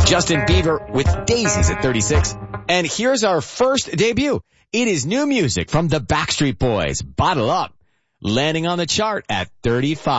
Justin Bieber with Daisies at 36. And here's our first debut. It is new music from the Backstreet Boys, Bottle Up, landing on the chart at 35.